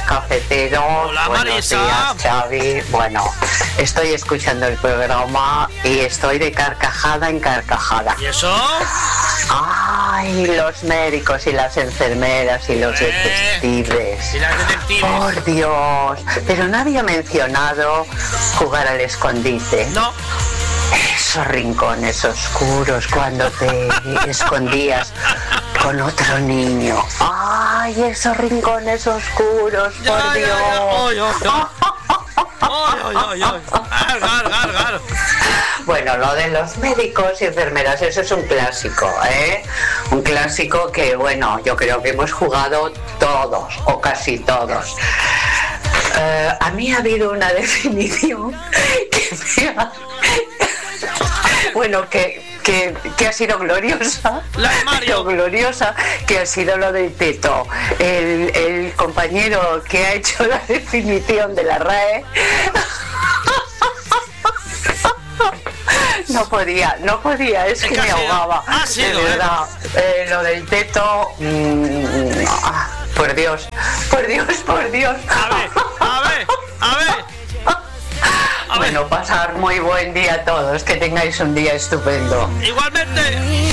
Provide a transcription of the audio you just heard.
cafeteros. Hola, Buenos Marisa. días, Xavi. Bueno, estoy escuchando el programa y estoy de carcajada en carcajada. ¿Y eso? Ay, los médicos y las enfermeras y los detectives. ¿Y las detectives? Por Dios. Pero nadie ha mencionado jugar al escondite. No. Esos rincones oscuros cuando te escondías con otro niño. Ay, esos rincones oscuros, por Dios. Gar. Bueno, lo de los médicos y enfermeras, eso es un clásico, ¿eh? Un clásico que, bueno, yo creo que hemos jugado todos, o casi todos. A mí ha habido una definición que me ha... Bueno, que ha sido gloriosa. La de Mario. Gloriosa, que ha sido lo del teto. El compañero que ha hecho la definición de la RAE no podía, es que me ahogaba. De verdad. Lo del teto, por Dios. A ver. Bueno, pasar muy buen día a todos, que tengáis un día estupendo. Igualmente.